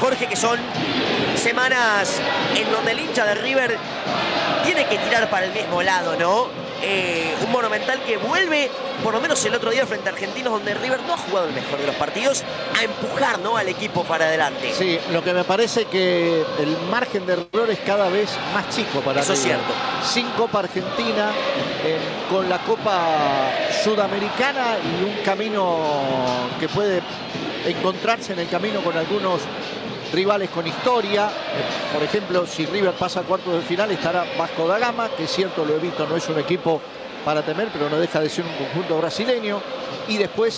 Jorge, que son semanas en donde el hincha de River tiene que tirar para el mismo lado, ¿no? Un Monumental que vuelve, por lo menos el otro día frente a Argentinos, donde River no ha jugado el mejor de los partidos, a empujar, ¿no?, al equipo para adelante. Sí, lo que me parece que el margen de error es cada vez más chico para Eso River. es cierto. Sin Copa Argentina, con la Copa Sudamericana y un camino que puede encontrarse en el camino con algunos rivales con historia. Por ejemplo, si River pasa a cuartos de final, estará Vasco da Gama, que es cierto, lo he visto, no es un equipo para temer, pero no deja de ser un conjunto brasileño. Y después,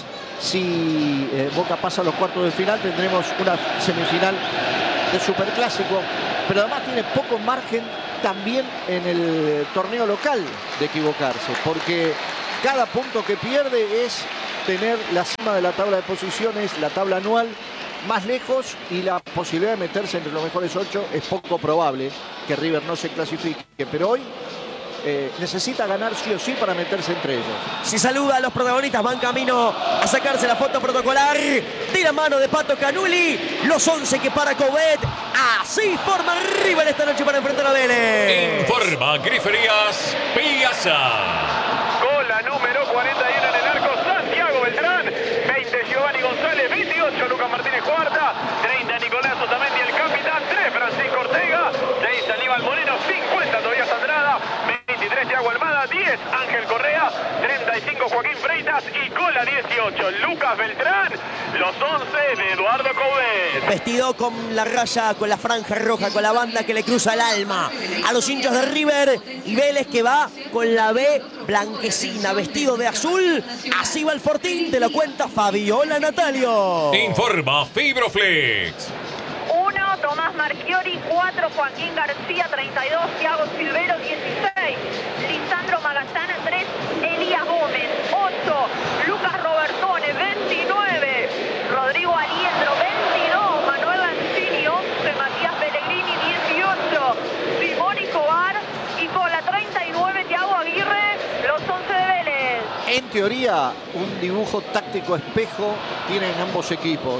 si Boca pasa a los cuartos de final, tendremos una semifinal de Superclásico. Pero además tiene poco margen también en el torneo local de equivocarse, porque cada punto que pierde es tener la cima de la tabla de posiciones, la tabla anual, más lejos, y la posibilidad de meterse entre los mejores 8 es poco probable que River no se clasifique. Pero hoy necesita ganar sí o sí para meterse entre ellos. Se saluda a los protagonistas, van camino a sacarse la foto protocolar de la mano de Pato Canuli. Los 11 que para Coudet. Así forma River esta noche para enfrentar a Vélez. Informa Griferías Piazza. Con la número 41 en el arco, Santiago Beltrán. 20 Giovanni González, 28 Lucas Martínez Cuarta, 30 Nicolás Otamendi el capitán, 3 Francisco Ortega, 6 Aníbal Moreno, 50 Tobias Andrada, 23 Thiago Almada, 10 Ángel Correa, 35 Joaquín Freitas y con la 18 Lucas Beltrán, los 11 de Eduardo Coudet. Vestido con la raya, con la franja roja, con la banda que le cruza el alma a los hinchas de River, y Vélez que va con la B blanquecina, vestido de azul. Así va el Fortín, te lo cuenta Fabiola Natalio. Informa Fibroflex. 1, Tomás Marchiori. 4, Joaquín García. 32, Thiago Silvero. 16, Lisandro Magallana. 3, Elías Gómez. 8, Lucas Robertone. 29, Rodrigo Aliendro. 22, Manuel Mancini. 11, Matías Pellegrini. 18, Simón Escobar. Y con la 39, Thiago Aguirre, los 11 de Vélez. En teoría, un dibujo táctico espejo tienen ambos equipos.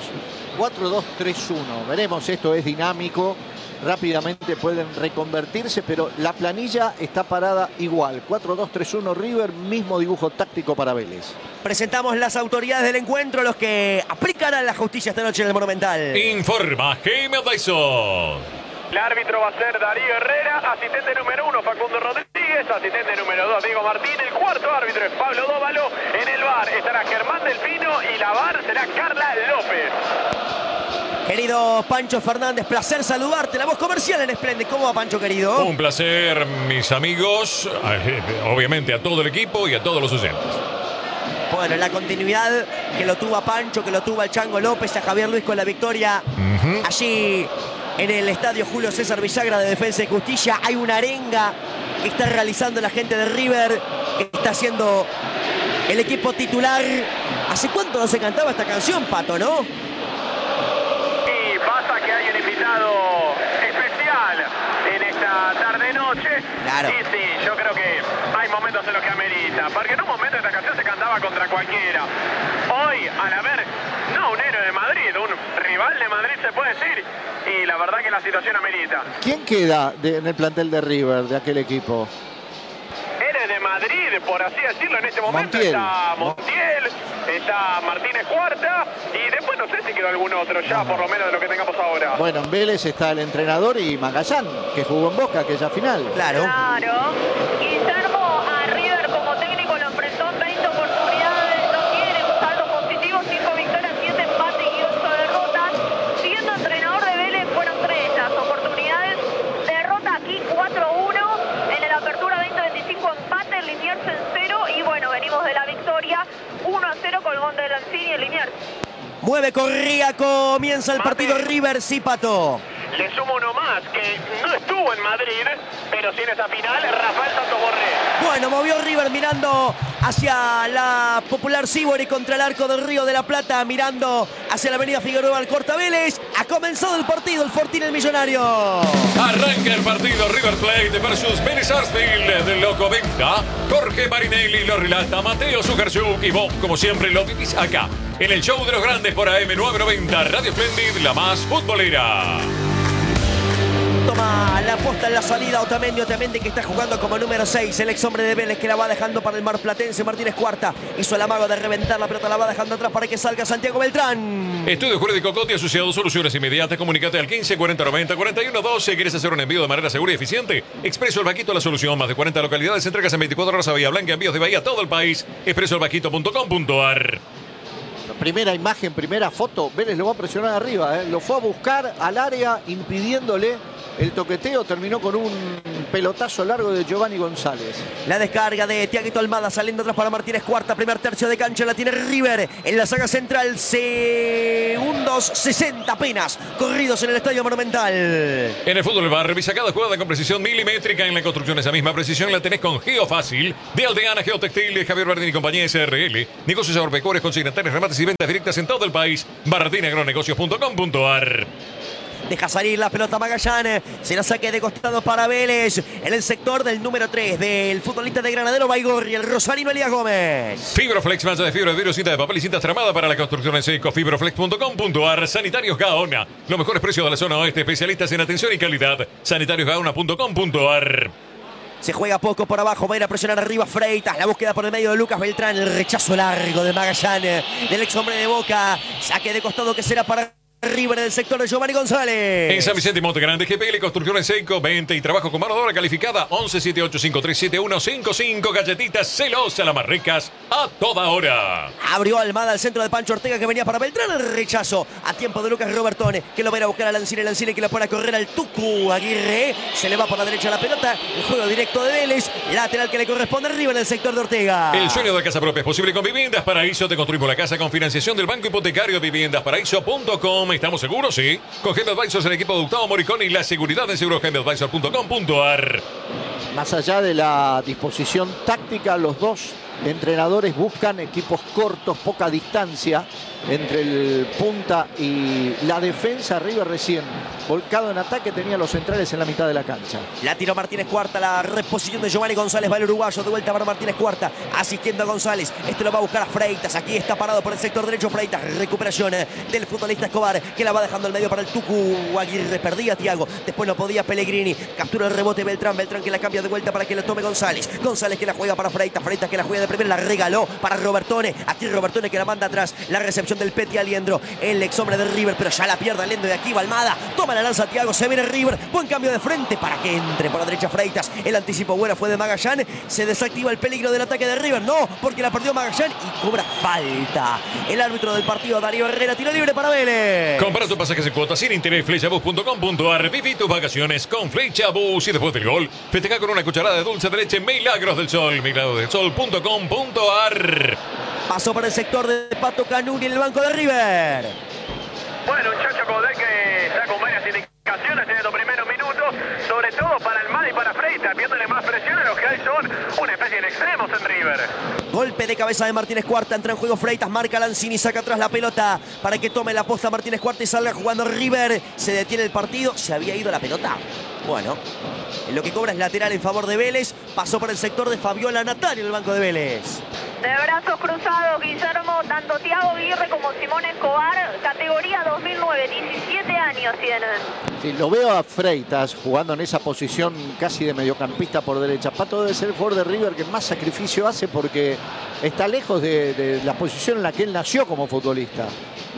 4-2-3-1. Veremos, esto es dinámico. Rápidamente pueden reconvertirse, pero la planilla está parada igual. 4-2-3-1 River, mismo dibujo táctico para Vélez. Presentamos las autoridades del encuentro, los que aplicarán la justicia esta noche en el Monumental. Informa Jaime Dyson. El árbitro va a ser Darío Herrera, asistente número 1 Facundo Rodríguez, asistente número 2 Diego Martín, el cuarto árbitro es Pablo Dóvalo, en el VAR estará Germán Delfino y la VAR será Carla López. Querido Pancho Fernández, placer saludarte. La voz comercial en Splendid. ¿Cómo va, Pancho, querido? Un placer, mis amigos, obviamente a todo el equipo y a todos los oyentes. Bueno, la continuidad que lo tuvo a Pancho, que lo tuvo al Chango López, a Javier Luis con la victoria allí en el estadio Julio César Villagra de Defensa y Justicia. Hay una arenga que está realizando la gente de River, que está haciendo el equipo titular. ¿Hace cuánto no se cantaba esta canción, Pato, no? Y pasa que hay un invitado especial en esta tarde-noche. Claro. Y sí, yo creo que hay momentos en los que amerita, porque en un momento esta canción se cantaba contra cualquiera. Hoy, al haber, no un héroe de Madrid, un rival de Madrid se puede decir, y la verdad que la situación amerita. ¿Quién queda en el plantel de River, de aquel equipo? Héroe de Madrid, por así decirlo, en este momento Montiel. está Montiel, está Martínez Cuarta, y después no sé si quedó algún otro ya, por lo menos de lo que tengamos ahora. Bueno, en Vélez está el entrenador y Magallán, que jugó en Boca aquella final. Claro. Claro. Guillermo a River como técnico lo enfrentó en 20 oportunidades, no tiene un saldo positivo, 5 victorias, 7 empates y 8 derrotas. Siendo entrenador de Vélez fueron 3 las oportunidades. Derrota aquí 4-1, en la apertura 20-25 empate, el Liniers en 0 y bueno, venimos de la victoria 1-0 con el gol de Lanzini y el Liniers. Mueve Corría, comienza el partido River, sí, Pato. Le sumo uno más, que no estuvo en Madrid, pero sí en esa final, Rafael Santos Borré. Bueno, movió River mirando hacia la Popular Sibori contra el arco del Río de la Plata, mirando hacia la avenida Figueroa al Corta Vélez. Ha comenzado el partido, el Fortín el Millonario. Arranca el partido River Plate versus Vélez Sarsfield del Loco Venta. Jorge Marinelli lo relata, Mateo Zuckerchuk, y vos, como siempre, lo vivís acá, en el show de los grandes por AM990, Radio Splendid, la más futbolera. Toma la posta en la salida Otamendi que está jugando como número 6. El ex hombre de Vélez que la va dejando para el marplatense Martínez Cuarta. Hizo el amago de reventar la pelota, la va dejando atrás para que salga Santiago Beltrán. Estudio Jurídico Coti asociado, soluciones inmediatas. Comunícate al 15 40 90 41 12. ¿Quieres hacer un envío de manera segura y eficiente? Expreso El Vaquito, la solución. Más de 40 localidades, entregas en 24 horas a Bahía Blanca, envíos de Bahía a todo el país. expresoelvaquito.com.ar. Primera imagen, primera foto. Vélez lo va a presionar arriba. Lo fue a buscar al área impidiéndole el toqueteo. Terminó con un pelotazo largo de Giovanni González. La descarga de Tiaguito Almada saliendo atrás para Martínez Cuarta. Primer tercio de cancha la tiene River en la saga central. Segundos 60 apenas corridos en el Estadio Monumental. En el fútbol bar, revisa cada jugada con precisión milimétrica. En la construcción esa misma precisión la tenés con Geofácil de Aldeana Geotextil, Javier Bardini y compañía SRL. Negocios agropecuarios, consignatarios, remates y ventas directas en todo el país. bardiniagronegocios.com.ar. Deja salir la pelota Magallanes. Se la saque de costado para Vélez. En el sector del número 3 del futbolista de Granadero Baigorri, el rosarino Elías Gómez. Fibroflex, malla de fibra de vidrio, cinta de papel y cintas tramada para la construcción en seco. Fibroflex.com.ar. Sanitarios Gaona. Los mejores precios de la zona oeste. Especialistas en atención y calidad. sanitariosgaona.com.ar. Se juega poco por abajo, va a ir a presionar arriba Freitas. La búsqueda por el medio de Lucas Beltrán. El rechazo largo de Magallanes, del ex hombre de Boca. Saque de costado que será para River del sector de Giovanni González. En San Vicente y Monte Grande, GPL Construcción en seco, 20 y trabajo con mano de obra calificada. 1178537155. Galletitas Celosa, las más ricas a toda hora. Abrió Almada al centro de Pancho Ortega que venía para Beltrán. El rechazo a tiempo de Lucas Robertone, que lo va a ir a buscar a Lancine que lo pone a correr al Tucu Aguirre. Se le va por la derecha la pelota. El juego directo de Vélez. Lateral que le corresponde a River del sector de Ortega. El sueño de casa propia es posible con Viviendas Paraíso. Te construimos la casa con financiación del Banco Hipotecario. Viviendasparaíso.com. ¿Estamos seguros? Sí. Con Gem Advisors, el equipo de Gustavo Moricón y la seguridad de seguro gemadvisor.com.ar. Más allá de la disposición táctica, los dos entrenadores buscan equipos cortos, poca distancia entre el punta y la defensa. River recién volcado en ataque tenía los centrales en la mitad de la cancha. La tiró Martínez Cuarta, la reposición de Giovanni González, va el uruguayo, de vuelta para Martínez Cuarta, asistiendo a González. Este lo va a buscar a Freitas, aquí está parado por el sector derecho Freitas. Recuperación del futbolista Escobar, que la va dejando al medio para el Tucu Aguirre. Perdía Thiago, después no podía Pellegrini. Captura el rebote Beltrán que la cambia de vuelta para que lo tome González. González que la juega para Freitas que la juega de primera, la regaló para Robertone. Aquí Robertone que la manda atrás, la recepción del Peti Aliendro, el ex hombre de River, pero ya la pierde Aliendro. De aquí va Almada, toma la lanza Thiago, se viene River, buen cambio de frente para que entre por la derecha Freitas. El anticipo bueno fue de Magallanes, se desactiva el peligro del ataque de River, no, porque la perdió Magallanes y cobra falta. El árbitro del partido, Darío Herrera, tiro libre para Vélez. Compara tus pasajes en cuotas sin interés, flechabus.com.ar. Viví tus vacaciones con Flechabus y después del gol, festeja con una cucharada de dulce de leche Milagros del Sol, milagrosdelsol.com.ar. Pasó por el sector de Pato Canuni en el banco de River. Bueno, un Chacho Caudal que está con varias indicaciones en los primeros minutos, sobre todo para Almada y para Freitas, viéndole más presión a los que hay son una especie de extremos en River. Golpe de cabeza de Martínez Cuarta, entra en juego Freitas, marca Lanzini, saca atrás la pelota para que tome la posta Martínez Cuarta y salga jugando River. Se detiene el partido, se había ido la pelota. Bueno, en lo que cobra es lateral en favor de Vélez. Pasó por el sector de Fabiola Natario en el banco de Vélez. De brazos cruzados, Guillermo, tanto Thiago Aguirre como Simón Escobar, categoría 2009, 17 años tienen. Sí, lo veo a Freitas jugando en esa posición casi de mediocampista por derecha. Pato debe ser el jugador de River que más sacrificio hace porque está lejos de la posición en la que él nació como futbolista.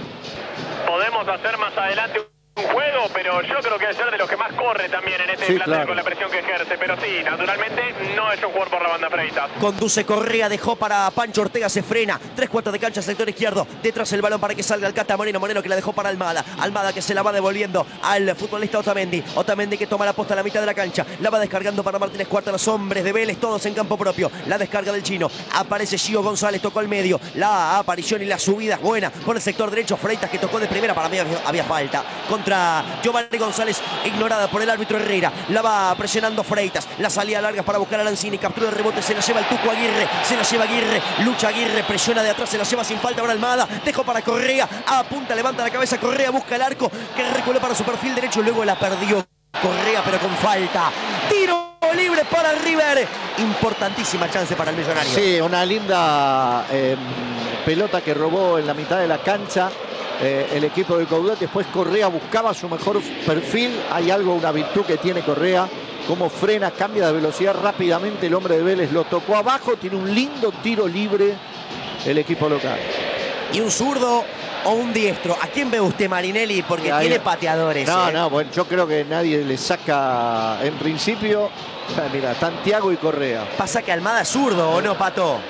Podemos hacer más adelante un juego, pero yo creo que es ser de los que más corre también en este plantel, claro, con la presión que ejerce, pero sí, naturalmente no es un jugador por la banda Freitas. Conduce Correa, dejó para Pancho Ortega, se frena, 3/4 de cancha, sector izquierdo, detrás el balón para que salga el Cata Moreno que la dejó para Almada, Almada que se la va devolviendo al futbolista Otamendi que toma la posta a la mitad de la cancha, la va descargando para Martínez Cuarta, los hombres de Vélez, todos en campo propio, la descarga del chino, aparece Gio González, tocó el medio, la aparición y la subida es buena por el sector derecho, Freitas que tocó de primera, para mí había falta, contra contra Giovanni González, ignorada por el árbitro Herrera. La va presionando Freitas. La salida larga para buscar a Lanzini. Captura el rebote, se la lleva el Tuco Aguirre. Se la lleva Aguirre. Lucha Aguirre, presiona de atrás, se la lleva sin falta. Ahora Almada. Dejó para Correa. Apunta, levanta la cabeza Correa. Busca el arco que reculó para su perfil derecho. Luego la perdió Correa, pero con falta. Tiro libre para River. Importantísima chance para el Millonario. Sí, una linda pelota que robó en la mitad de la cancha el equipo de Coudet. Después Correa buscaba su mejor perfil. Hay algo, una virtud que tiene Correa. Cómo frena, cambia de velocidad rápidamente. El hombre de Vélez lo tocó abajo. Tiene un lindo tiro libre el equipo local. Y un zurdo o un diestro. ¿A quién ve usted, Marinelli? Porque ahí, tiene pateadores. No, bueno, yo creo que nadie le saca en principio. Mira, Santiago y Correa. Pasa que Almada es zurdo, ¿o no, Pato?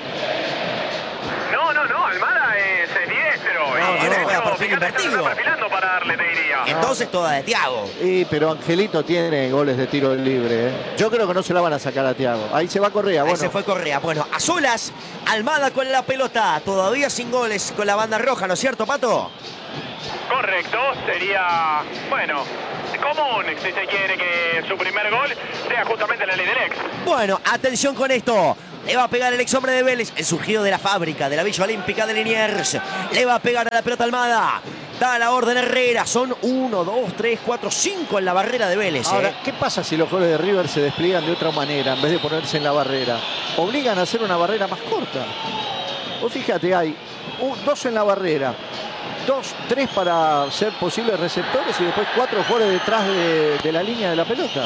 No, Almada es diestro. juega perfil invertido. Está perfilando para darle, te diría. Entonces toda de Thiago. Pero Angelito tiene goles de tiro libre. Yo creo que no se la van a sacar a Thiago. Ahí se va Correa. Ahí se fue Correa. Bueno, a solas, Almada con la pelota. Todavía sin goles con la banda roja, ¿no es cierto, Pato? Correcto, sería, bueno, común, si se quiere, que su primer gol sea justamente la ley del ex. Bueno, atención con esto. Le va a pegar el ex hombre de Vélez, el surgido de la fábrica, de la Villa Olímpica de Liniers. Le va a pegar a la pelota Almada. Da la orden Herrera. Son 1, 2, 3, 4, 5 en la barrera de Vélez. Ahora, ¿qué pasa si los goles de River se despliegan de otra manera en vez de ponerse en la barrera? Obligan a hacer una barrera más corta. Vos fíjate, hay 2 en la barrera. 2, 3 para ser posibles receptores y después 4 jugadores detrás de la línea de la pelota.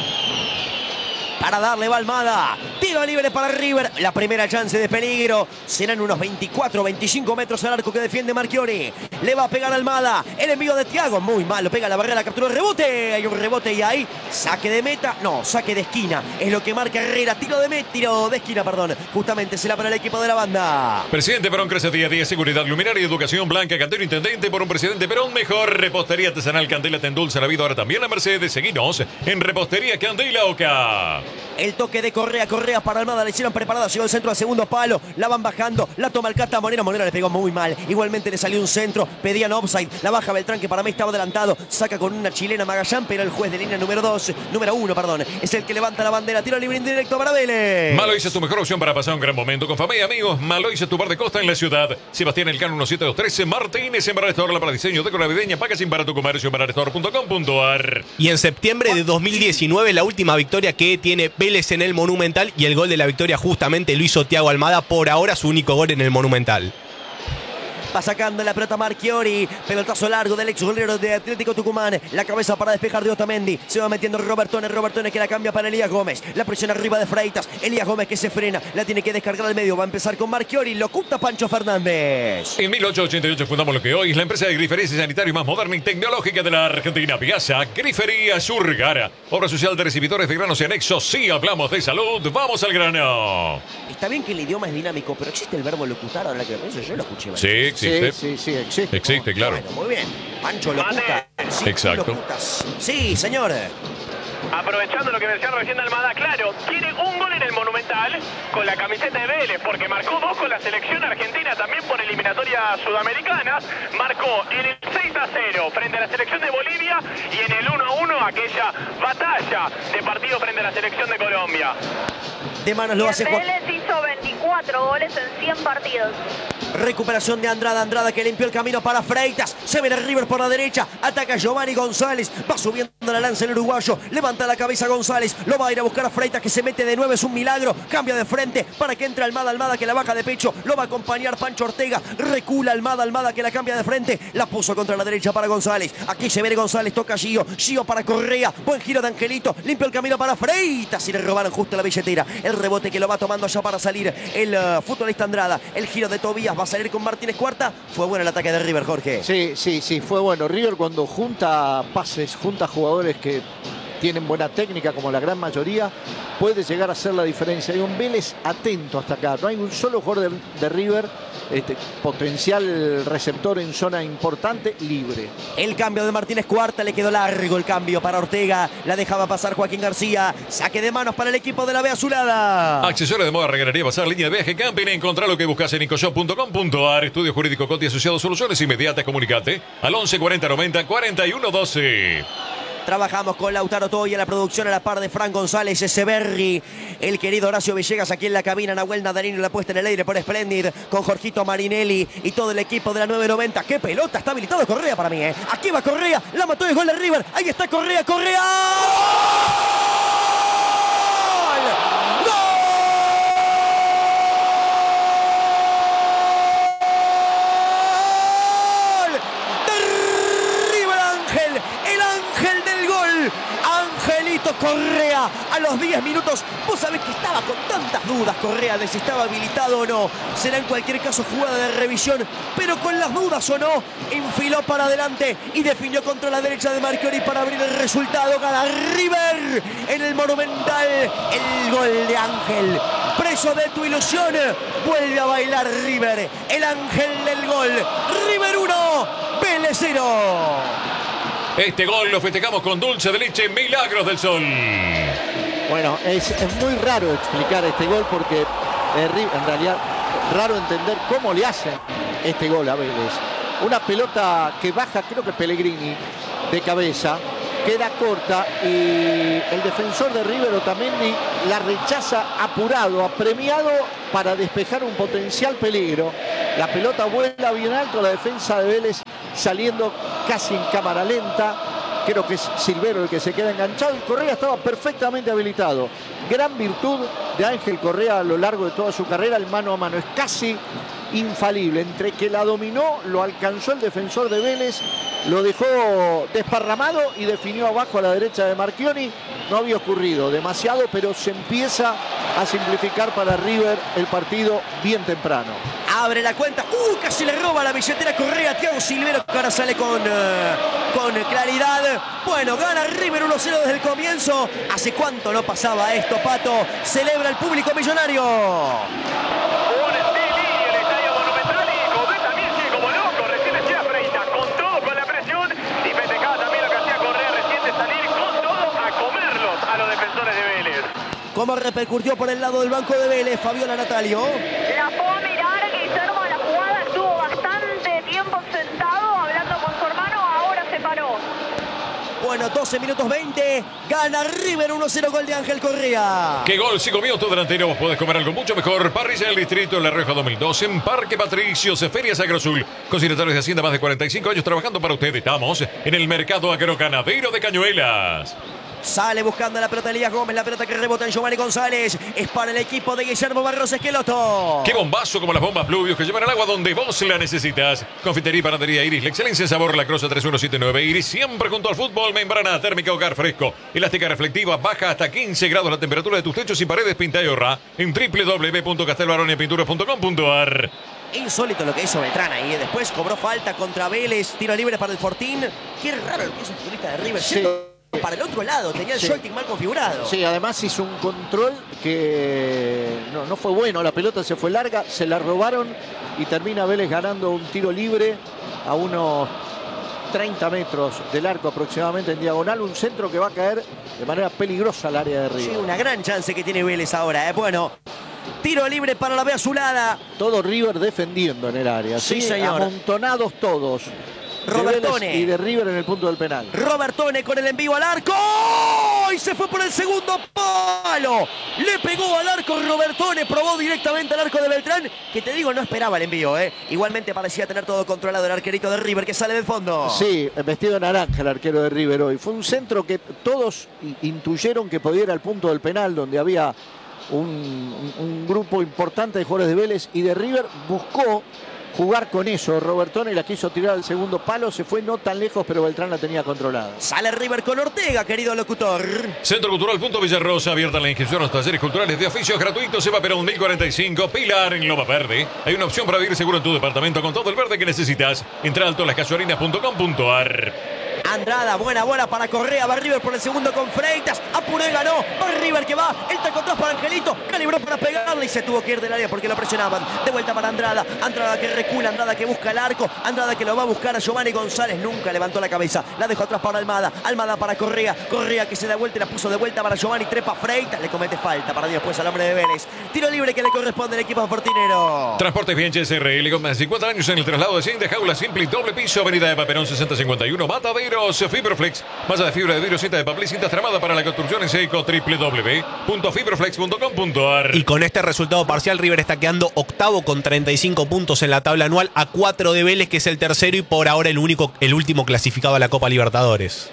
Para darle va Almada. Tiro libre para River. La primera chance de peligro. Serán unos 24, 25 metros al arco que defiende Marchiori. Le va a pegar Almada. El envío de Thiago. Muy mal. Lo pega la barrera. Captura el rebote. Hay un rebote y ahí saque de meta. No, saque de esquina. Es lo que marca Herrera. Tiro de esquina, perdón. Justamente será para el equipo de la banda. Presidente Perón crece día a día. Seguridad, luminaria, educación, Blanca, Cantero, intendente por un presidente Perón. Mejor repostería artesanal Candela te endulza la vida. Ahora también la Mercedes. Seguinos en Repostería Candela Oca. El toque de Correa para Almada, le hicieron preparada, llegó el centro al segundo palo, la van bajando, la toma el Cata Moreno le pegó muy mal, igualmente le salió un centro, pedían offside, la baja Beltrán que para mí estaba adelantado, saca con una chilena Magallán, pero el juez de línea número 1, es el que levanta la bandera, tiro libre indirecto para Vélez. Malois es tu mejor opción para pasar un gran momento con familia y amigos. Malois es tu bar de costa en la ciudad. Sebastián Elcano 1723, Martínez en Barrestor, para diseño de navideña, paga sin para tu comercio, barrestor.com.ar. Y en septiembre de 2019, la última victoria que tiene Vélez en el Monumental, y el gol de la victoria justamente lo hizo Thiago Almada, por ahora su único gol en el Monumental. Va sacando la pelota Marchiori. Pelotazo largo del ex golero de Atlético Tucumán. La cabeza para despejar de Otamendi. Se va metiendo Robertone que la cambia para Elías Gómez. La presión arriba de Freitas. Elías Gómez que se frena. La tiene que descargar al medio. Va a empezar con Marchiori. Lo oculta Pancho Fernández. En 1888 fundamos lo que hoy es la empresa de grifería sanitario más moderna y tecnológica de la Argentina. Piazza Grifería Surgara. Obra social de recibidores de granos y anexos. Sí, hablamos de salud. Vamos al grano. Está bien que el idioma es dinámico, pero existe el verbo locutar. Ahora que pienso, yo lo escuché. ¿Vale? Sí, existe. Sí, existe. Existe, claro. Bueno, muy bien. Pancho locuta. Sí, exacto. Locutas. Sí, señor. Aprovechando lo que decía recién Almada, claro, tiene un gol en el Monumental con la camiseta de Vélez, porque marcó 2 con la selección argentina también por eliminatorias sudamericanas. Marcó en el 6-0 frente a la selección de Bolivia y en el 1-1 aquella batalla de partido frente a la selección de Colombia. De manos lo hace Juan. Vélez hizo 24 goles en 100 partidos. Recuperación de Andrada que limpió el camino para Freitas. Se viene River por la derecha. Ataca Giovanni González. Va subiendo la lanza el uruguayo. Levanta la cabeza González. Lo va a ir a buscar a Freitas que se mete de 9. Es un milagro. Cambia de frente para que entre Almada que la baja de pecho. Lo va a acompañar Pancho Ortega. Recula Almada que la cambia de frente. La puso contra la derecha para González. Aquí se viene González. Toca Gio para Correa. Buen giro de Angelito. Limpia el camino para Freitas. Y le robaron justo la billetera. El rebote que lo va tomando ya para salir el futbolista Andrada. El giro de Tobías va a salir con Martínez Cuarta. Fue bueno el ataque de River, Jorge. Sí, fue bueno. River cuando junta pases, junta jugadores que tienen buena técnica, como la gran mayoría, puede llegar a hacer la diferencia. Hay un Vélez atento hasta acá. No hay un solo jugador de River potencial receptor en zona importante, libre. El cambio de Martínez Cuarta, le quedó largo el cambio para Ortega. La dejaba pasar Joaquín García. Saque de manos para el equipo de la B azulada. Accesorios de moda, regalería, bazar, línea de viaje, camping. Encontrá lo que buscas en incoshop.com.ar. Estudio Jurídico Coti Asociados, soluciones inmediatas. Comunicate al 11 40 90 41 12. Trabajamos con Lautaro Toya, la producción a la par de Fran González, Echeverri, el querido Horacio Villegas aquí en la cabina, Nahuel Nadarino, la puesta en el aire por Splendid, con Jorgito Marinelli y todo el equipo de la 990. ¡Qué pelota! Está habilitado Correa para mí, ¿eh? Aquí va Correa, la mató de gol de River. Ahí está Correa, Correa. Correa a los 10 minutos. Vos sabés que estaba con tantas dudas Correa de si estaba habilitado o no. Será en cualquier caso jugada de revisión, pero con las dudas o no, enfiló para adelante y definió contra la derecha de Marchiori para abrir el resultado. Gana River en el Monumental. El gol de Ángel. Preso de tu ilusión, vuelve a bailar River. El ángel del gol. River 1, Vélez 0. Este gol lo festejamos con dulce de leche, Milagros del Sol. Bueno, es muy raro explicar este gol porque en realidad raro entender cómo le hacen este gol a Vélez. Una pelota que baja, creo que Pellegrini, de cabeza, queda corta y el defensor de River, Otamendi, la rechaza apurado, apremiado para despejar un potencial peligro. La pelota vuela bien alto, la defensa de Vélez saliendo casi en cámara lenta. Creo que es Silvero el que se queda enganchado y Correa estaba perfectamente habilitado. Gran virtud de Ángel Correa a lo largo de toda su carrera, el mano a mano es casi infalible. Entre que la dominó, lo alcanzó el defensor de Vélez, lo dejó desparramado y definió abajo a la derecha de Marchiori. No había ocurrido demasiado, pero se empieza a simplificar para River el partido bien temprano. Abre la cuenta. Casi le roba la billetera Correa. Thiago Silvero que ahora sale con claridad. Bueno, gana River 1-0 desde el comienzo. ¿Hace cuánto no pasaba esto, Pato? Celebra el público millonario. ¿Cómo repercutió por el lado del banco de Vélez, Fabiola Natalio? La fue a mirar, Guillermo, a la jugada, estuvo bastante tiempo sentado hablando con su hermano, ahora se paró. Bueno, 12 minutos 20, gana River 1-0, gol de Ángel Correa. ¡Qué gol! Si comió tu delantero, vos podés comer algo mucho mejor. Parrilla del Distrito La Rioja 2012 en Parque Patricios, Feria Agrosul. Con secretarios de Hacienda más de 45 años trabajando para ustedes. Estamos en el mercado agroganadero de Cañuelas. Sale buscando la pelota Elías Gómez, la pelota que rebota en Giovanni González. Es para el equipo de Guillermo Barros Esqueloto. ¡Qué bombazo como las bombas Pluvius que llevan el agua donde vos la necesitas! Confitería y panadería Iris, la excelencia en sabor, La Croza 3179 Iris, siempre junto al fútbol, membrana térmica, hogar fresco, elástica reflectiva, baja hasta 15 grados la temperatura de tus techos y paredes, pinta y ahorra en www.castelbaroniapinturas.com.ar. Insólito lo que hizo Beltrán ahí. Después cobró falta contra Vélez, tiro libre para el Fortín. Qué raro lo que hizo el futbolista de River. Sí. Para el otro lado, tenía el joystick mal configurado. Sí, además hizo un control que no fue bueno. La pelota se fue larga, se la robaron y termina Vélez ganando un tiro libre a unos 30 metros del arco aproximadamente en diagonal. Un centro que va a caer de manera peligrosa al área de River. Sí, una gran chance que tiene Vélez ahora. Bueno, tiro libre para la B azulada. Todo River defendiendo en el área. Sí, señor. Amontonados todos. Robertone. Y de River en el punto del penal. Robertone con el envío al arco. Y se fue por el segundo palo. Le pegó al arco Robertone. Probó directamente al arco de Beltrán. Que te digo, no esperaba el envío. Igualmente parecía tener todo controlado el arquerito de River que sale del fondo. Sí, vestido de naranja el arquero de River hoy. Fue un centro que todos intuyeron que podía ir al punto del penal, donde había un grupo importante de jugadores de Vélez y de River. Buscó jugar con eso. Robertone la quiso tirar al segundo palo, se fue no tan lejos, pero Beltrán la tenía controlada. Sale River con Ortega, querido locutor. Centro Cultural Punto Villarrosa, abierta la inscripción a los talleres culturales de oficios gratuitos. Eva Perón 1045, Pilar en Loma Verde. Hay una opción para vivir seguro en tu departamento con todo el verde que necesitas. Entra a altolascasuarinas.com.ar. Andrada, buena bola para Correa. Va River por el segundo con Freitas. Apuró y ganó. Va River que va. El taco atrás para Angelito. Calibró para pegarle y se tuvo que ir del área porque lo presionaban. De vuelta para Andrada. Andrada que recula. Andrada que busca el arco. Andrada que lo va a buscar a Giovanni González. Nunca levantó la cabeza. La dejó atrás para Almada. Almada para Correa. Correa que se da vuelta y la puso de vuelta para Giovanni. Trepa Freitas. Le comete falta para después al hombre de Vélez. Tiro libre que le corresponde al equipo fortinero. Transportes Bienches RL con más de 50 años en el traslado de 100 de jaula simple y doble piso. Avenida de Paperón 6051. Mataderos. Fibroflex. Masa de fibra de vidrio, cinta de papel y cinta tramada para la construcción en seco. www.fibroflex.com.ar. Y con este resultado parcial, River está quedando octavo con 35 puntos en la tabla anual, a 4 de Vélez, que es el tercero y por ahora el último clasificado a la Copa Libertadores.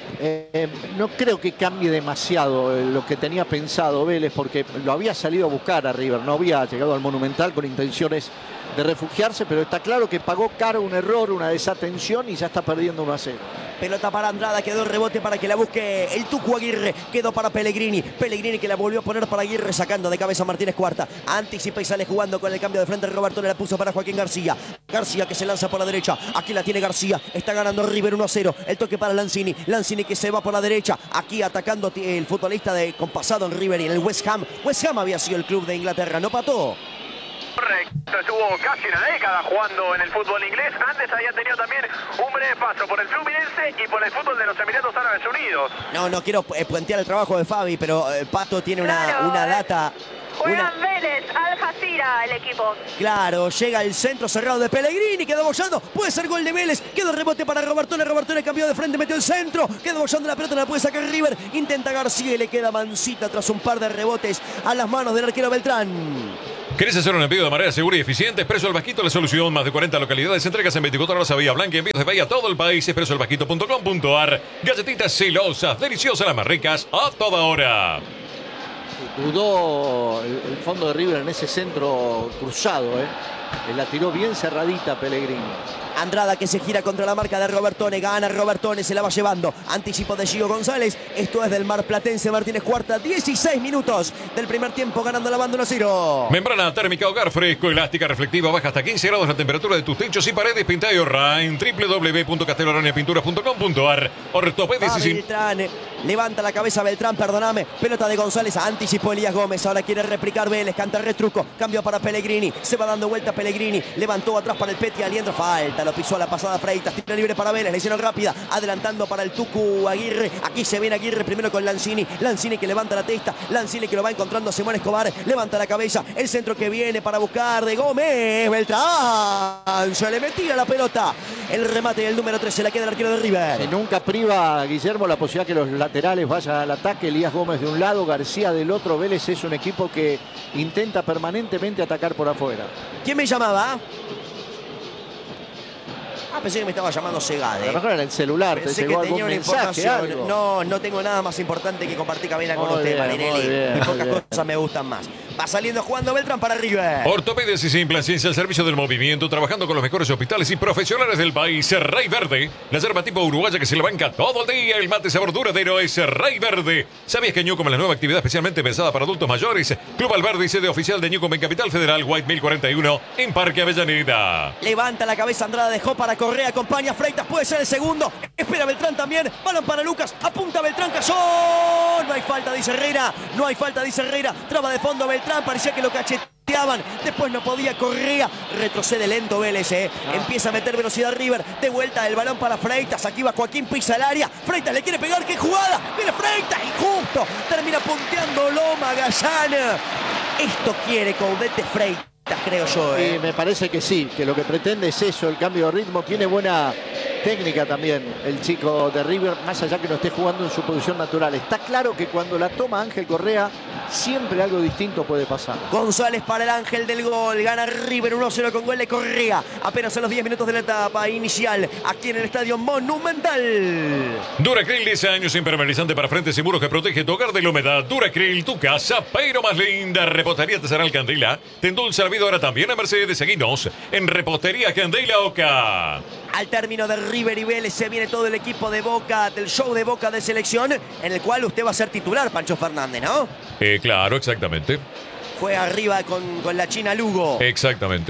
No creo que cambie demasiado lo que tenía pensado Vélez, porque lo había salido a buscar a River, no había llegado al Monumental con intenciones de refugiarse, pero está claro que pagó caro un error, una desatención y ya está perdiendo 1-0. Pelota para Andrada, quedó el rebote para que la busque el Tucu Aguirre. Quedó para Pellegrini. Pellegrini que la volvió a poner para Aguirre, sacando de cabeza a Martínez Cuarta. Anticipa y sale jugando con el cambio de frente. Roberto le la puso para Joaquín García. García que se lanza por la derecha. Aquí la tiene García. Está ganando River 1-0. El toque para Lanzini. Lanzini que se va por la derecha. Aquí atacando el futbolista con pasado en River y en el West Ham. West Ham había sido el club de Inglaterra. No pató. Correcto, estuvo casi una década jugando en el fútbol inglés. Antes había tenido también un breve paso por el Fluminense y por el fútbol de los Emiratos Árabes Unidos. No quiero puentear el trabajo de Fabi, pero Pato tiene una data. Juegan Vélez, Al Jazeera el equipo. Claro, llega el centro cerrado de Pellegrini, quedó bollando, puede ser gol de Vélez, quedó el rebote para Robertone, Robertone cambió de frente, metió el centro, quedó bollando la pelota, la puede sacar River, intenta García y le queda mansita tras un par de rebotes a las manos del arquero Beltrán. ¿Querés hacer un envío de manera segura y eficiente? Expreso El Vasquito, la solución. Más de 40 localidades. Entregas en 24 horas a Bahía Blanca. Envíos de Bahía a todo el país. expresoelvasquito.com.ar. Galletitas celosas, deliciosas, las más ricas, a toda hora. Dudó el fondo de River en ese centro cruzado. La tiró bien cerradita Pellegrini. Andrada que se gira contra la marca de Robertone. Gana Robertone, se la va llevando. Anticipo de Gio González. Esto es del marplatense Martínez Cuarta. 16 minutos del primer tiempo ganando la banda 1-0. Membrana térmica hogar fresco, elástica, reflectiva, baja hasta 15 grados la temperatura de tus techos y paredes. Pinta y ahorra en www.casteloraniapinturas.com.ar. Ortopedias y Beltrán, levanta la cabeza Beltrán, perdóname. Pelota de González, anticipó Elías Gómez. Ahora quiere replicar Vélez, canta retruco. Cambio para Pellegrini. Se va dando vuelta Pellegrini. Levantó atrás para el Peti Aliendro. Falta, lo pisó a la pasada Freitas. Tiro libre para Vélez, le hicieron rápida. Adelantando para el Tucu Aguirre. Aquí se viene Aguirre primero con Lanzini. Lanzini que levanta la testa. Lanzini que lo va encontrando a Simón Escobar. Levanta la cabeza. El centro que viene para buscar de Gómez. Beltrán. Se le metía la pelota. El remate del número 3 se la queda el arquero de River. Que nunca priva a Guillermo la posibilidad que los laterales vayan al ataque. Elías Gómez de un lado, García del otro. Vélez es un equipo que intenta permanentemente atacar por afuera. ¿Quién me llamaba? Pensé que me estaba llamando Segade. A lo mejor en el celular Pensé te que llegó tenía algún una mensaje, información. algo. No tengo nada más importante que compartir cabina con Muy usted, bien, Marinelli. muy bien, Y muy pocas bien. cosas me gustan más. Va saliendo jugando Beltrán para River. Ortopedias y Simplacencia al servicio del movimiento, trabajando con los mejores hospitales y profesionales del país. Rey Verde, la yerba tipo uruguaya que se le banca todo el día. El mate sabor duradero es Rey Verde. ¿Sabías que Newcom es la nueva actividad especialmente pensada para adultos mayores? Club Alberdi, sede oficial de Newcom en Capital Federal, White 1041, en Parque Avellaneda. Levanta la cabeza Andrada, dejó para Correa, acompaña Freitas, puede ser el segundo. Espera Beltrán también, balón para Lucas, apunta Beltrán, cayó. No hay falta, dice Herrera. No hay falta, dice Herrera. Traba de fondo Beltrán, parecía que lo cacheteaban. Después no podía Correa. Retrocede lento Vélez, Empieza a meter velocidad River. De vuelta el balón para Freitas. Aquí va Joaquín, pisa el área. Freitas le quiere pegar, qué jugada. Viene Freitas y justo termina punteando Loma Gallana. Esto quiere Caudete Freitas, creo yo. Y me parece que sí, que lo que pretende es eso, el cambio de ritmo. Tiene buena técnica también el chico de River, más allá que no esté jugando en su posición natural. Está claro que cuando la toma Ángel Correa, siempre algo distinto puede pasar. González para el ángel del gol. Gana River 1-0 con gol de Correa. Apenas a los 10 minutos de la etapa inicial. Aquí en el Estadio Monumental. Duracril, 10 años impermeabilizante para frentes y muros que protege tu hogar de la humedad. Duracril, tu casa, pero más linda. Repostería Artesanal Candela. Te endulza la vida ahora también a Mercedes. Seguinos en Repostería Candela Oca. Al término de River y Vélez se viene todo el equipo de Boca, del show de Boca de selección, en el cual usted va a ser titular, Pancho Fernández, ¿no? Claro, exactamente. Fue arriba con la China Lugo. Exactamente.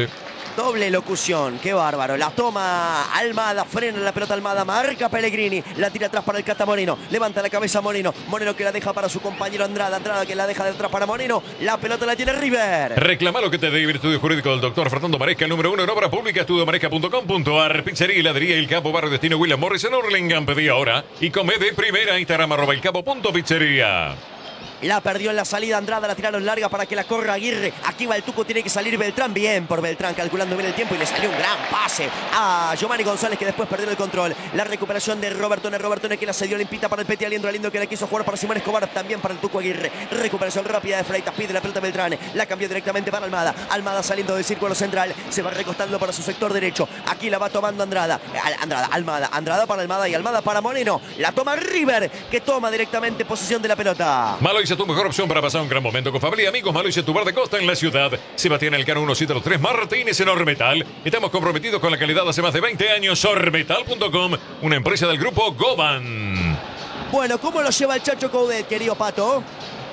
Doble locución, qué bárbaro. La toma Almada, frena la pelota Almada, marca Pellegrini, la tira atrás para el Cata Moreno, levanta la cabeza Moreno, Moreno que la deja para su compañero Andrada, Andrada que la deja de atrás para Moreno, la pelota la tiene River. Reclama lo que te debe estudio jurídico del doctor Fernando Maresca, el número 1 en obra pública, estudiomaresca.com.ar, pizzería y heladería El Capo, barrio destino William Morris en Hurlingham, pedí ahora y come de primera, Instagram @elcapo.pizzería. La perdió en la salida Andrada, la tiraron larga para que la corra Aguirre. Aquí va el Tuco, tiene que salir Beltrán. Bien por Beltrán, calculando bien el tiempo y le salió un gran pase a Giovanni González, que después perdió el control. La recuperación de Robertone que la cedió limpita para el Peti Aliendro, Lindo que la quiso jugar para Simón Escobar, también para el Tuco Aguirre. Recuperación rápida de Freitas, pide la pelota Beltrán, la cambió directamente para Almada. Almada saliendo del círculo central, se va recostando para su sector derecho. Aquí la va tomando Andrada. Andrada para Almada y Almada para Moreno. La toma River, que toma directamente posesión de la pelota. Maloise, tu mejor opción para pasar un gran momento con familia y amigos. Maloise, tu bar de costa en la ciudad. Sebastián Elcano 173 Martínez en Ormetal. Estamos comprometidos con la calidad hace más de 20 años. Ormetal.com, una empresa del grupo Goban. Bueno, ¿cómo lo lleva el Chacho Coudet, querido Pato?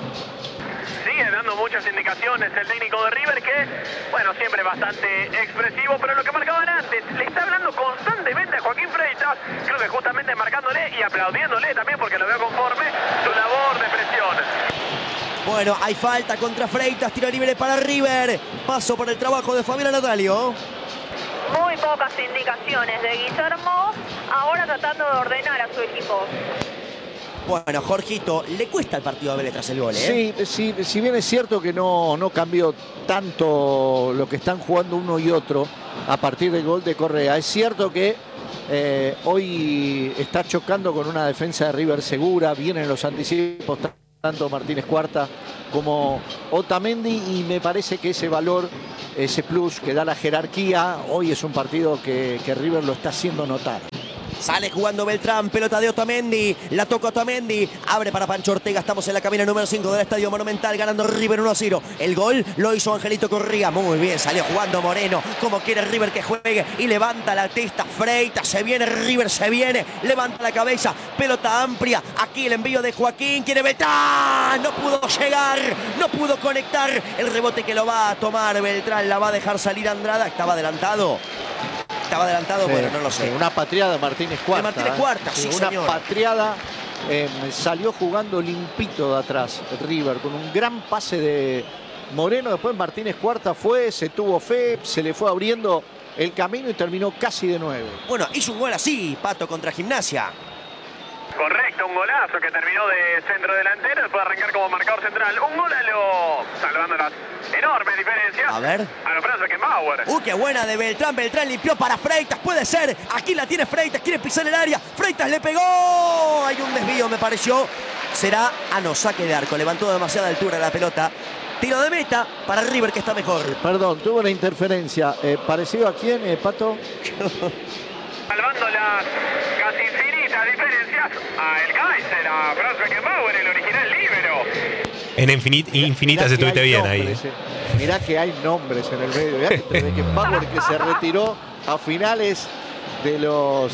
Sigue dando muchas indicaciones el técnico de River, que, bueno, siempre bastante expresivo, pero lo que marcaban antes, le está hablando constantemente a Joaquín Freitas, creo que justamente marcándole y aplaudiéndole también, porque lo veo conforme su labor de presión. Bueno, hay falta contra Freitas, tiro libre para River. Paso por el trabajo de Fabiola Natalio. Muy pocas indicaciones de Guillermo, ahora tratando de ordenar a su equipo. Bueno, Jorgito, le cuesta el partido a Vélez tras el gol, ¿eh? Sí, si bien es cierto que no cambió tanto lo que están jugando uno y otro a partir del gol de Correa. Es cierto que hoy está chocando con una defensa de River segura, vienen los anticipos tanto Martínez Cuarta como Otamendi, y me parece que ese valor, ese plus que da la jerarquía, hoy es un partido que River lo está haciendo notar. Sale jugando Beltrán, pelota de Otamendi, la toca Otamendi, abre para Pancho Ortega, estamos en la cabina número 5 del Estadio Monumental, ganando River 1-0. El gol lo hizo Angelito Correa, muy bien, salió jugando Moreno, como quiere River que juegue, y levanta la testa Freitas, se viene River, se viene, levanta la cabeza, pelota amplia, aquí el envío de Joaquín, quiere Beltrán, no pudo llegar, no pudo conectar, el rebote que lo va a tomar Beltrán, la va a dejar salir Andrada, estaba adelantado, sí, bueno, no lo sé. Una patriada de Martínez Cuarta. De Martínez Cuarta, sí, una señor. patriada, salió jugando limpito de atrás River, con un gran pase de Moreno. Después Martínez Cuarta se tuvo fe, se le fue abriendo el camino y terminó casi de 9. Bueno, hizo un gol así, Pato, contra Gimnasia. Correcto, un golazo que terminó de centro delantero, después de arrancar como marcador central. Un gol a lo, salvando las enormes diferencias, a ver, a lo Franz Beckenbauer. Qué buena de Beltrán, Beltrán limpió para Freitas, puede ser, aquí la tiene Freitas, quiere pisar el área, Freitas le pegó, hay un desvío me pareció, será, saque de arco, levantó demasiada altura la pelota. Tiro de meta para River, que está mejor. Perdón, tuvo una interferencia. ¿Parecido a quién, Pato? Salvando las casi infinitas diferencias a el Kaiser, a Franz Beckenbauer, el original líbero. En infinitas estuviste bien ahí. Mirá que hay nombres en el medio. Mirá que Beckenbauer, que se retiró a finales de los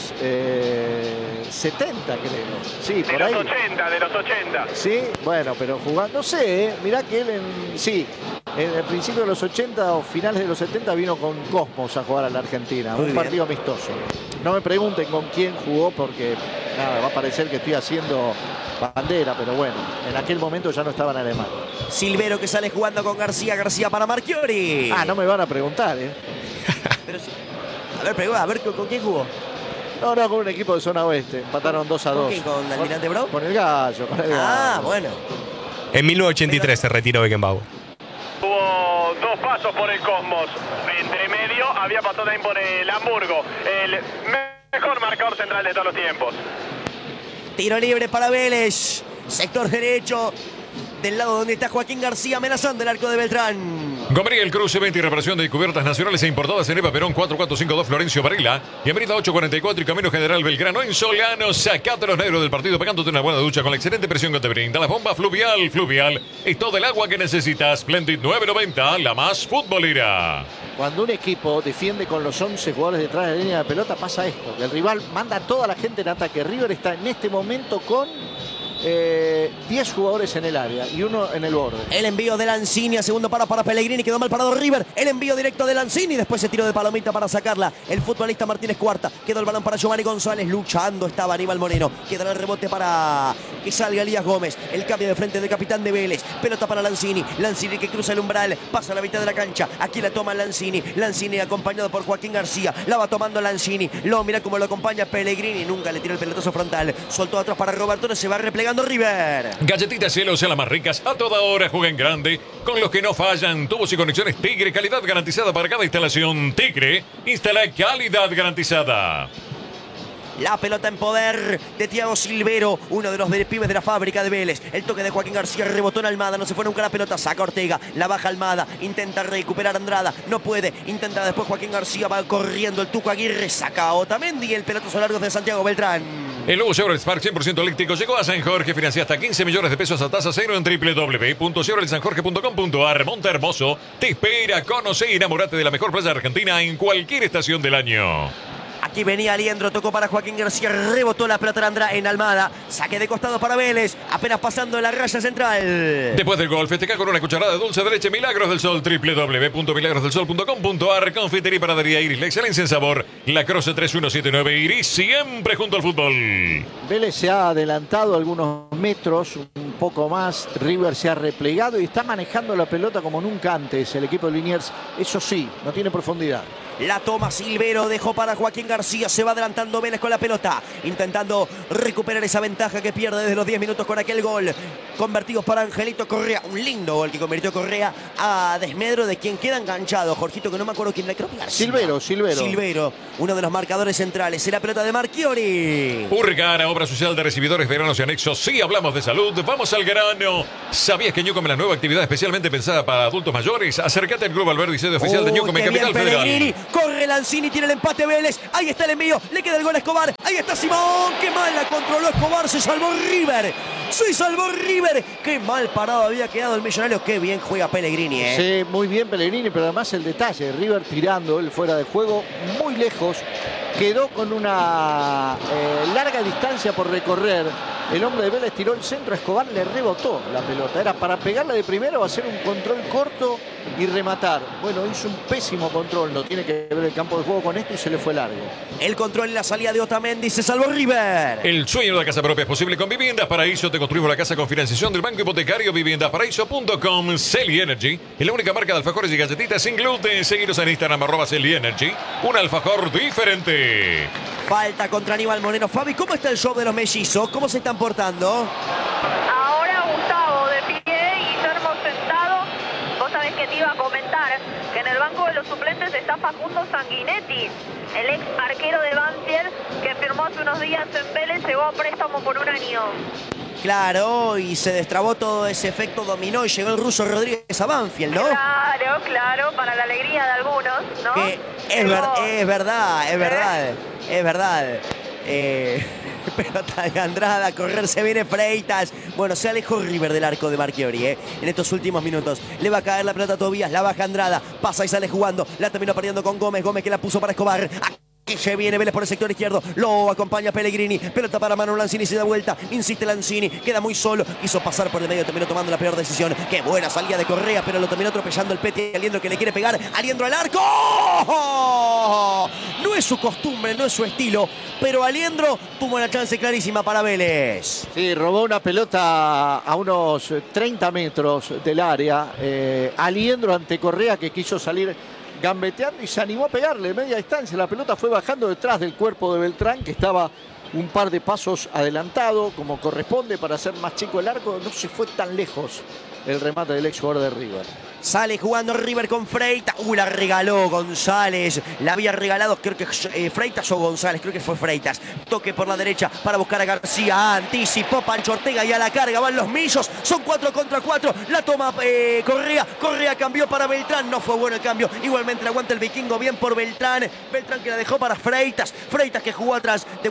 70, creo. Sí, de por los ahí. 80, de los 80. Sí, bueno, pero jugando, no sé, mirá que él en el principio de los 80 o finales de los 70 vino con Cosmos a jugar a la Argentina. Muy un bien. partido amistoso. No me pregunten con quién jugó, porque nada, va a parecer que estoy haciendo bandera, pero bueno, en aquel momento ya no estaba en Alemania. Silvero que sale jugando con García, García para Marchiori. No me van a preguntar, Pero sí. A ver, ¿con quién jugó? No, con un equipo de zona oeste. Empataron 2-2. ¿Con quién? ¿Con Almirante Brown? Con el Gallo, Bueno. En 1983 se retiró Beckenbauer. Hubo dos pasos por el Cosmos. Entre medio había pasado también por el Hamburgo. El mejor marcador central de todos los tiempos. Tiro libre para Vélez. Sector derecho. Del lado donde está Joaquín García amenazando el arco de Beltrán. Gomería El Cruce, venta y reparación de cubiertas nacionales e importadas en Eva Perón 4452 Florencio Varela y Avenida 844 y Camino General Belgrano en Solano. Sacate los negros del partido pegándote una buena ducha con la excelente presión que te brinda la bomba Fluvial. Fluvial es todo el agua que necesitas. Splendid 990, la más futbolera. Cuando un equipo defiende con los 11 jugadores detrás de la línea de pelota, pasa esto, que el rival manda a toda la gente en ataque. River está en este momento con 10 jugadores en el área y uno en el borde. El envío de Lanzini a segundo paro para Pellegrini. Quedó mal parado River. El envío directo de Lanzini. Después se tiró de palomita para sacarla. El futbolista Martínez Cuarta. Quedó el balón para Giovanni González. Luchando estaba Aníbal Moreno. Queda el rebote para que salga Elías Gómez. El cambio de frente del capitán de Vélez. Pelota para Lanzini. Lanzini que cruza el umbral. Pasa a la mitad de la cancha. Aquí la toma Lanzini. Lanzini acompañado por Joaquín García. La va tomando Lanzini. Mira cómo lo acompaña Pellegrini. Nunca le tiró el pelotazo frontal. Soltó atrás para Roberto. Se va replegando River. Galletitas Cielo sean las más ricas. A toda hora jueguen grande. Con los que no fallan. Tubos y conexiones Tigre. Calidad garantizada para cada instalación. Tigre. Instala calidad garantizada. La pelota en poder de Thiago Silvero, uno de los pibes de la fábrica de Vélez. El toque de Joaquín García rebotó en Almada, no se fue nunca la pelota, saca Ortega, la baja Almada, intenta recuperar Andrada, no puede, intenta después Joaquín García, va corriendo el Tuco Aguirre, saca a Otamendi y el pelotazo largo de Santiago Beltrán. El nuevo Chevrolet Spark 100% eléctrico llegó a San Jorge. Financia hasta 15 millones de pesos a tasa cero en www.chevroletsanjorge.com.ar. Monte Hermoso te espera. Conoce y enamorate de la mejor playa de Argentina en cualquier estación del año. Aquí venía Aliendro, tocó para Joaquín García, rebotó la pelota en Almada, saque de costado para Vélez, apenas pasando la raya central. Después del gol, festeja con una cucharada de dulce de leche Milagros del Sol, www.milagrosdelsol.com.ar. Confitería y panadería Iris, la excelencia en sabor, La Croce 3179 Iris, siempre junto al fútbol. Vélez se ha adelantado algunos metros, un poco más, River se ha replegado y está manejando la pelota como nunca antes el equipo de Liniers. Eso sí, no tiene profundidad. La toma Silvero, dejó para Joaquín García, se va adelantando Vélez con la pelota, intentando recuperar esa ventaja que pierde desde los 10 minutos con aquel gol. Convertidos para Angelito Correa, un lindo gol que convirtió Correa a desmedro de quien queda enganchado, Jorgito, que no me acuerdo quién le creo que García. Silvero, uno de los marcadores centrales, en la pelota de Marchiori. Urgana, obra social de recibidores, veranos y anexos. Sí, hablamos de salud, vamos al grano. ¿Sabías que Newcom es la nueva actividad especialmente pensada para adultos mayores? Acércate al Club Alberdi, sede oficial de Newcom en Capital Federal. Corre Lanzini, tiene el empate Vélez. Ahí está el envío, le queda el gol a Escobar. Ahí está Simón, qué mal la controló Escobar. Se salvó River. Qué mal parado había quedado el millonario. Qué bien juega Pellegrini, Sí, muy bien Pellegrini, pero además el detalle. River tirando, él fuera de juego, muy lejos. Quedó con una larga distancia por recorrer. El hombre de Vélez tiró el centro, Escobar le rebotó la pelota. Era para pegarla de primero o hacer un control corto y rematar. Bueno, hizo un pésimo control. No tiene que ver el campo de juego con esto y se le fue largo. El control y la salida de Otamendi, se salvó River. El sueño de la casa propia es posible con Viviendas Paraíso. Te construimos la casa con financiación del Banco Hipotecario. Viviendasparaíso.com. Celi Energy es la única marca de alfajores y galletitas sin gluten. Seguiros en Instagram @Celi Energy. Un alfajor diferente. Falta contra Aníbal Moreno. Fabi, ¿cómo está el show de los mellizos? ¿Cómo se están portando? Ahora Gustavo de pie y Guillermo sentado. Vos sabés que te iba a comentar que en el banco de los suplentes está Facundo Sanguinetti, el ex arquero de Banfield que firmó hace unos días en Vélez, llegó a préstamo por un año. Claro, y se destrabó todo ese efecto dominó y llegó el ruso Rodríguez a Banfield, ¿no? Claro, para la alegría de algunos, ¿no? Que es verdad. Pelota de Andrada, correr se viene Freitas. Bueno, se alejó River del arco de Marchiori, en estos últimos minutos. Le va a caer la pelota a Tobías, la baja Andrada, pasa y sale jugando. La terminó perdiendo con Gómez que la puso para Escobar. Aquí se viene Vélez por el sector izquierdo, lo acompaña Pellegrini, pelota para Manu Lanzini, se da vuelta, insiste Lanzini, queda muy solo, quiso pasar por el medio, terminó tomando la peor decisión. Qué buena salida de Correa, pero lo terminó atropellando el Peti Aliendro, que le quiere pegar. Aliendro al arco. No es su costumbre, no es su estilo, pero Aliendro tuvo una chance clarísima para Vélez. Sí, robó una pelota a unos 30 metros del área. Aliendro ante Correa, que quiso salir gambeteando y se animó a pegarle de media distancia. La pelota fue bajando detrás del cuerpo de Beltrán, que estaba un par de pasos adelantado, como corresponde para hacer más chico el arco. No se fue tan lejos el remate del ex jugador de River. Sale jugando River con Freitas. La regaló González. La había regalado, creo que Freitas o González. Creo que fue Freitas. Toque por la derecha para buscar a García. Anticipó Pancho Ortega y a la carga van los millos. Son 4 contra 4. La toma Correa. Correa cambió para Beltrán. No fue bueno el cambio. Igualmente la aguanta el vikingo. Bien por Beltrán. Beltrán que la dejó para Freitas. Freitas que jugó atrás. De vuelta a la posición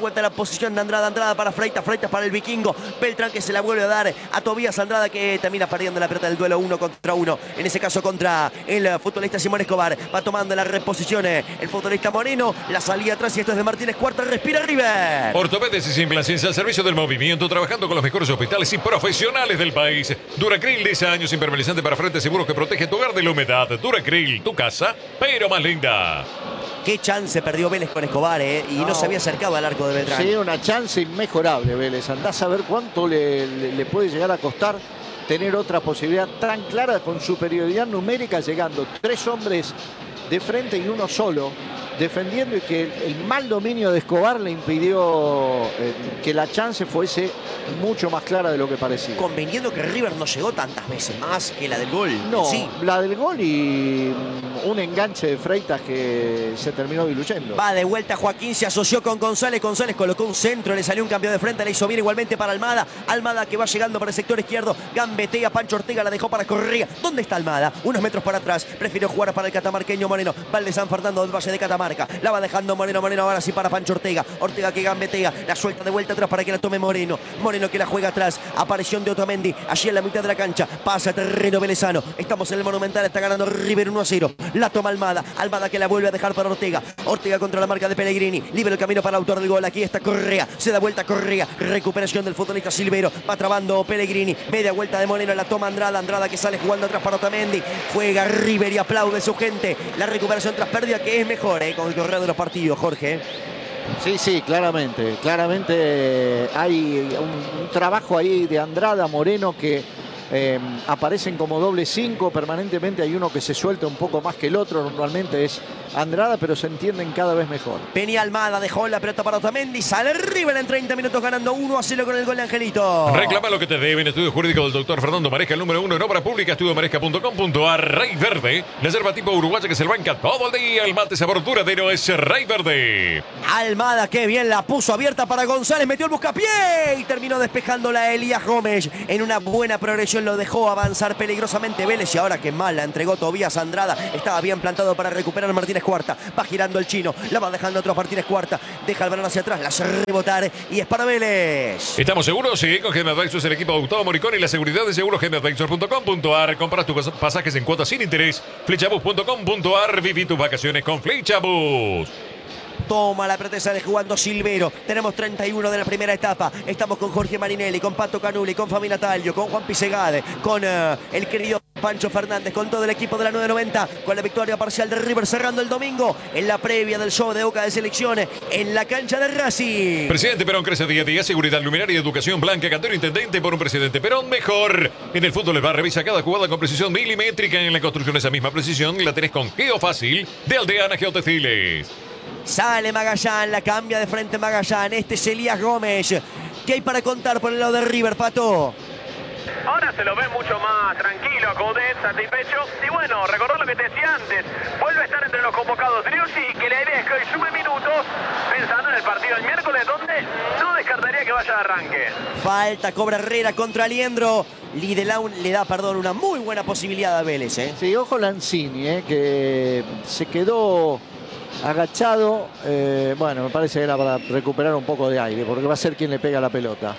reposición de Andrada. Andrada para Freitas. Freitas para el vikingo. Beltrán que se la vuelve a dar a Tobías Andrada, que termina perdiendo la pelota del duelo 1 contra 1. En ese caso contra el futbolista Simón Escobar. Va tomando la reposición el futbolista Moreno. La salida atrás y esto es de Martínez Cuarta. Respira River. Ortopedes y Implantes al servicio del movimiento, trabajando con los mejores hospitales y profesionales del país. Duracril, 10 años, impermeabilizante para frente, seguro que protege tu hogar de la humedad. Duracril, tu casa, pero más linda. Qué chance perdió Vélez con Escobar, y no se había acercado al arco de Beltrán. Sí, una chance inmejorable, Vélez. Andás a ver cuánto le puede llegar a costar tener otra posibilidad tan clara con superioridad numérica, llegando 3 hombres de frente y uno solo defendiendo, y que el mal dominio de Escobar le impidió que la chance fuese mucho más clara de lo que parecía. Conveniendo que River no llegó tantas veces más que la del gol. No, sí. La del gol y un enganche de Freitas que se terminó diluyendo. Va de vuelta Joaquín, se asoció con González. González colocó un centro, le salió un cambio de frente, le hizo bien igualmente para Almada. Almada que va llegando para el sector izquierdo. Gambetea, Pancho Ortega la dejó para Correa. ¿Dónde está Almada? Unos metros para atrás. Prefirió jugar para el catamarqueño Moreno. Va el de San Fernando del Valle de Catamarca. La va dejando Moreno. Moreno ahora sí para Pancho Ortega. Ortega que gambetea. La suelta de vuelta atrás para que la tome Moreno. Moreno que la juega atrás. Aparición de Otamendi. Allí en la mitad de la cancha. Pasa terreno velezano. Estamos en el Monumental. Está ganando River 1-0. La toma Almada. Almada que la vuelve a dejar para Ortega. Ortega contra la marca de Pellegrini. Libre el camino para el autor del gol. Aquí está Correa. Se da vuelta Correa. Recuperación del futbolista Silvero. Va trabando Pellegrini. Media vuelta de Moreno. La toma Andrada. Andrada que sale jugando atrás para Otamendi. Juega River y aplaude su gente. La recuperación tras pérdida que es mejor, con el correo de los partidos, Jorge. Sí, claramente. Claramente hay un trabajo ahí de Andrada, Moreno, que aparecen como doble 5 permanentemente. Hay uno que se suelta un poco más que el otro. Normalmente es Andrada, pero se entienden cada vez mejor. Venía Almada, dejó la pelota para Otamendi. Sale River en 30 minutos ganando 1-0 con el gol de Angelito. Reclama lo que te deben. Estudio jurídico del doctor Fernando Maresca, el número 1 en obra pública. Estudiomaresca.com.ar. Rey Verde, la yerba tipo uruguaya que se banca todo el día. El mate sabor duradero es Rey Verde. Almada, qué bien la puso abierta para González. Metió el buscapié y terminó despejándola Elías Gómez. En una buena progresión lo dejó avanzar peligrosamente Vélez. Y ahora que mal la entregó Tobías Andrada. Estaba bien plantado para recuperar Martínez Cuarta. Va girando el chino. La va dejando otro Martínez Cuarta. Deja el balón hacia atrás. La hace rebotar. Y es para Vélez. ¿Estamos seguros? Sí, con GM Advisors, el equipo de Gustavo Moricón y la seguridad de seguros gmadvisors.com.ar. Compras tus pasajes en cuotas sin interés. Flechabus.com.ar. Viví tus vacaciones con Flechabus. Toma la pretesa de jugando Silvero. Tenemos 31 de la primera etapa. Estamos con Jorge Marinelli, con Pato Canuli, con Fabi Nataglio, con Juan Pisegade, con el querido Pancho Fernández, con todo el equipo de la 990, con la victoria parcial de River cerrando el domingo en la previa del show de Boca de Selecciones en la cancha de Racing. Presidente Perón crece día a día. Seguridad, luminaria y educación blanca. Cantero intendente por un presidente Perón mejor. En el fútbol les va a revisar cada jugada con precisión milimétrica. En la construcción esa misma precisión la tenés con Geofácil de Aldeana Geotextiles. Sale Magallán, la cambia de frente Magallán. Este es Elías Gómez. ¿Qué hay para contar por el lado de River, Pato? Ahora se lo ve mucho más tranquilo, Coudet, satisfecho. Y bueno, recordar lo que te decía antes. Vuelve a estar entre los convocados. Creo sí que la idea es que hoy sume minutos pensando en el partido el miércoles, donde no descartaría que vaya de arranque. Falta, cobra Herrera contra Aliendro. Lidelau le da, una muy buena posibilidad a Vélez, Sí, ojo Lanzini, que se quedó agachado. Bueno, me parece que era para recuperar un poco de aire, porque va a ser quien le pega la pelota.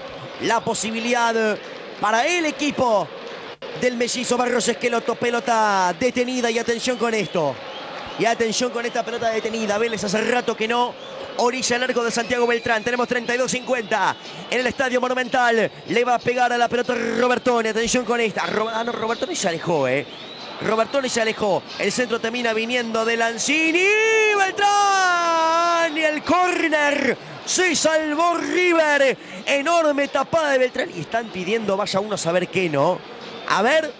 La posibilidad para el equipo del mellizo Barros Esqueloto. Pelota detenida y atención con esto. Y atención con esta pelota detenida. Vélez hace rato que no orilla el arco de Santiago Beltrán. Tenemos 32-50 en el Estadio Monumental. Le va a pegar a la pelota Robertoni. Atención con esta. Robertoni se alejó, Robertoni se alejó. El centro termina viniendo de Lanzini. Beltrán. Y el córner. Se salvó River. Enorme tapada de Beltrán. Y están pidiendo, vaya uno a saber qué, ¿no? A ver.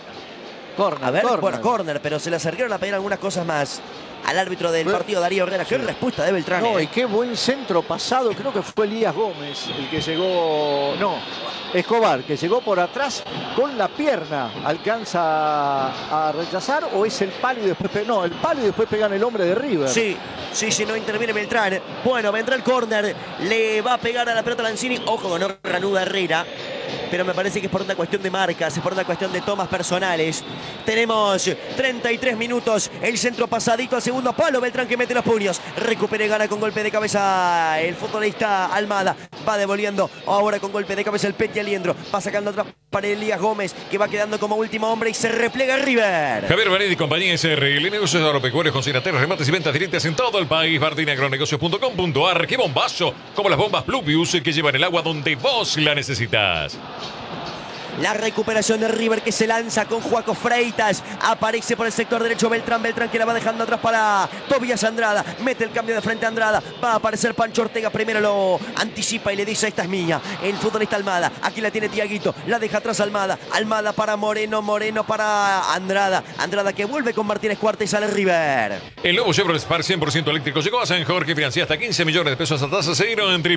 Córner. Pero se le acercaron a pedir algunas cosas más al árbitro del partido, Darío Herrera. Qué respuesta de Beltrán. No, y qué buen centro pasado. Creo que fue Elías Gómez el que llegó. No, Escobar, que llegó por atrás con la pierna. ¿Alcanza a rechazar o es el palo y después no, el palo y después pegan el hombre de River? Sí, no interviene Beltrán. Bueno, vendrá el córner. Le va a pegar a la pelota Lanzini. Ojo, no reanuda Herrera. pero me parece que es por una cuestión de marcas, es por una cuestión de tomas personales. Tenemos 33 minutos, el centro pasadito al segundo palo, Beltrán que mete los puños, recupera y gana con golpe de cabeza el futbolista Almada, va devolviendo ahora con golpe de cabeza el Peti Aliendro, va sacando atrás para Elías Gómez, que va quedando como último hombre y se replega River. Javier Benítez y compañía SRL, negocios agropecuarios con cinateros, remates y ventas directas en todo el país. Martinagronegocios.com.ar. ¡Qué bombazo! Como las bombas Pluvius que llevan el agua donde vos la necesitas. La recuperación de River que se lanza con Joaco Freitas. Aparece por el sector derecho Beltrán que la va dejando atrás para Tobías Andrada. Mete el cambio de frente a Andrada. Va a aparecer Pancho Ortega. Primero lo anticipa y le dice: esta es mía. El futbolista Almada. Aquí la tiene Tiaguito. La deja atrás Almada. Almada para Moreno. Moreno para Andrada. Andrada que vuelve con Martínez Cuarta y sale River. El nuevo Chevrolet Spark 100% eléctrico llegó a San Jorge. Financia hasta 15 millones de pesos a tasa cero en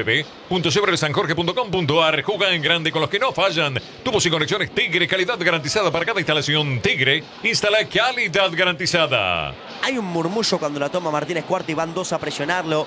www.chevroletsanjorge.com.ar. Juega en grande con los que no fallan. Tubos y conexiones Tigre, calidad garantizada para cada instalación. Tigre, instala calidad garantizada. Hay un murmullo cuando la toma Martínez Cuarta y van dos a presionarlo,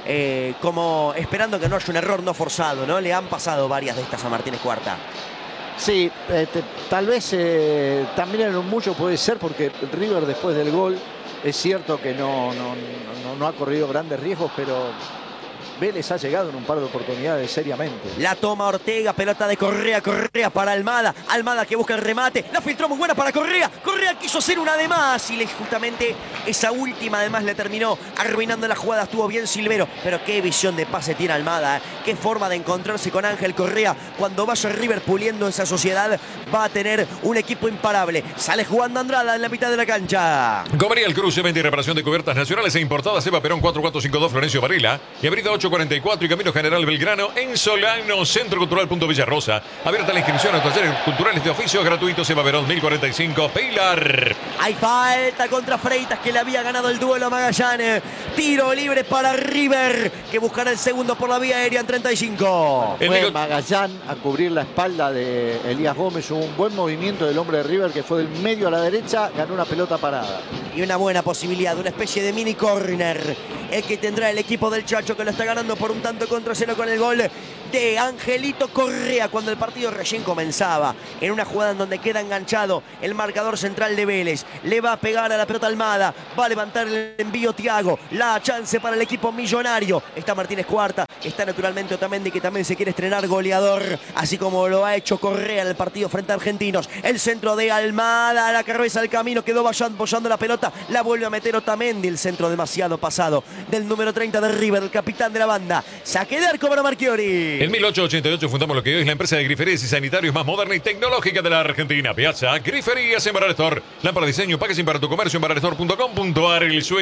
como esperando que no haya un error no forzado, ¿no? Le han pasado varias de estas a Martínez Cuarta. Sí, tal vez también en un mucho puede ser porque River después del gol es cierto que no ha corrido grandes riesgos, pero Vélez ha llegado en un par de oportunidades seriamente. La toma Ortega, pelota de Correa para Almada. Almada que busca el remate, la filtró muy buena para Correa. Correa quiso hacer una de más y justamente esa última además le terminó arruinando la jugada. Estuvo bien Silvero, pero qué visión de pase tiene Almada, qué forma de encontrarse con Ángel Correa. Cuando vaya River puliendo esa sociedad, va a tener un equipo imparable. Sale jugando Andrada en la mitad de la cancha. Comería el Cruce, venta y reparación de cubiertas nacionales e importadas. Eva Perón 4452 Florencio Varela y Avenida 844 y Camino General Belgrano en Solano. Centro Cultural Punto Villarrosa. Abierta la inscripción a talleres culturales de oficio gratuitos. Eva Perón 1045 Pilar. Hay falta contra Freitas que le había ganado el duelo a Magallanes. Tiro libre para River que buscará el segundo por la vía aérea en 35. Fue Magallán a cubrir la espalda de Elías Gómez. Hubo un buen movimiento del hombre de River que fue del medio a la derecha, ganó una pelota parada. Y una buena posibilidad, una especie de mini corner. El que tendrá el equipo del Chacho que lo está ganando por un tanto contra cero con el gol de Angelito Correa cuando el partido recién comenzaba. En una jugada en donde queda enganchado el marcador central de Vélez. Le va a pegar a la pelota Almada. Va a levantar el envío Thiago. La chance para el equipo millonario. Está Martínez Cuarta. Está naturalmente Otamendi que también se quiere estrenar goleador. Así como lo ha hecho Correa en el partido frente a Argentinos. El centro de Almada. La cabeza al camino. Quedó apoyando la pelota. La vuelve a meter Otamendi. El centro demasiado pasado del número 30 de River. El capitán de la banda. Saque de arco para Marchiori. En 1888 fundamos lo que hoy es la empresa de griferías y sanitarios más moderna y tecnológica de la Argentina. Piazza Griferías en Barralestor. Lámpara de diseño, packaging para tu comercio en barralestor.com.ar. El sueño